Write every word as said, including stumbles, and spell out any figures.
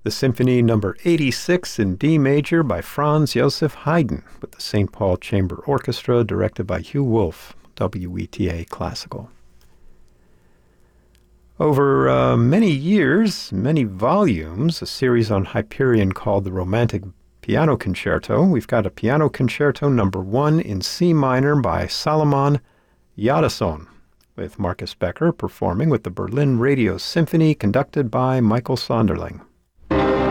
the Symphony Number eighty-six in D major by Franz Joseph Haydn with the Saint Paul Chamber Orchestra directed by Hugh Wolf, W E T A Classical. Over uh, many years, many volumes, a series on Hyperion called the Romantic Piano Concerto. We've got a Piano Concerto Number one in C minor by Salomon Jadassohn, with Marcus Becker performing with the Berlin Radio Symphony conducted by Michael Sonderling.